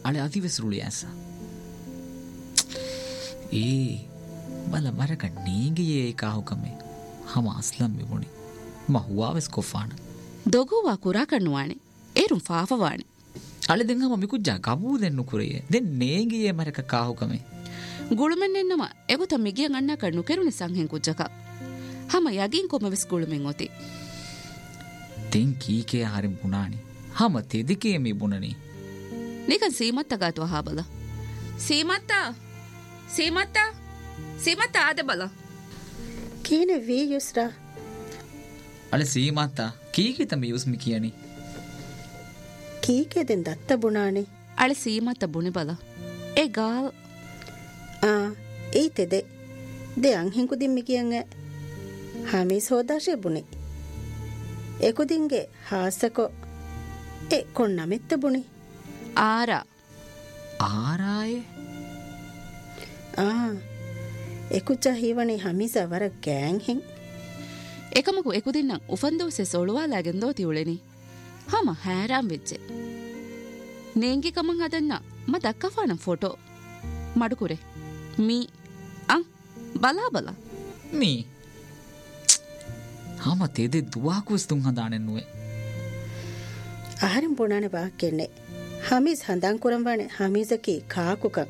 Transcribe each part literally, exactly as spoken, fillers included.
අලේ අතිවසරුලි ඇස ඒ බල මරක නීගියේ කාහුකමේ හම අස්ලම් විමුණි මහුවාවෙස් කොෆාන දොගුවා කුරා කන්නුවානේ ඒරුම් ෆාෆවානේ අලේ දෙන් හම මිකුජ්ජා කබූ දෙන්නු කුරේ දෙන් නේගියේ මරක කාහුකමේ ගුළුමෙන් එන්නම එගොත මිගියන් අන්නා කන්නු කෙරුනි සංහෙන් කුජ්ජක හම යගින් කොමවෙස් ගුළුමෙන් ඔති තින් කීකේ හරිම් පුණානි හම තෙදිකේ මේ බුණනි නිකන් සීමත්ත ගාතු අහබල සීමත්ත සීමත්ත සීමත්ත ආද බල කීන වී යුස්රා අලේ සීමත්ත කීකේ තම යුස්මි කියනි කීකේ දෙන් දත්ත බුණානි අලේ සීමත්ත බුනේ බල ඒ ගාල් ආ ඒ තෙදෙ දෙ අංහින්කු දිම්මි කියන්නේ හමීස් හොදාෂේ බුනේ එකුදින්ගේ හාසකෝ ඒ කොන් නමෙත්ත බුනේ ආරා ආරායේ ආ එකුච්චා හීවනේ හමීස වර ගෑන් හින් එකමකු එකුදින්නම් උෆන්දෝසේ සොළුවාලාගෙන් දෝ තියුලෙනි හම හැරාම් වෙච්චේ නේංගි කමන් හදන්න ම දක්කෆානම් ෆොටෝ මඩුකුරේ මී අං බලා බලා මී හම තෙදෙ දුවාකුස් තුන් හදානෙන්නුවේ ආහරින් පුණානේ වාක්කෙන්නේ හමීස් හඳන් කුරම්වානේ හමීසකි කාකුකක්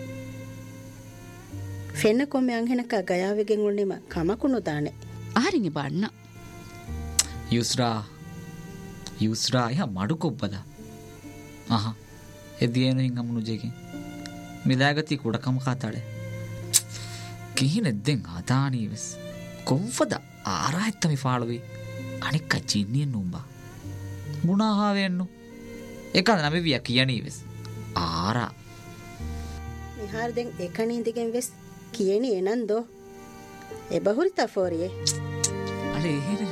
ෆෙන්න කොමෙ අංහෙනක ගයාවෙගෙන් උන්නිම කමකුණු දානේ ආහරින් ඉබන්න යුස්රා යුස්රා එහා මඩු කොබ්බද අහ එදියේනු හින් අමුණු ජෙකින් මිදාගති කුඩකම කාතාඩේ කිහිනෙද්දෙන් අදානීවෙස් කොම්ෆද ආරායත්තමි ෆාළුවි අනික්ක චින්නියෙන් නුඹා මුණාහාවෙන්නු එකද නමවිය කියනීවෙස් ආරා මිහාර දෙන් එකනීන්දිගෙන් වෙස් කියනි එනන්දෝ එබහුරි තෆෝරියේ අලේ එහෙන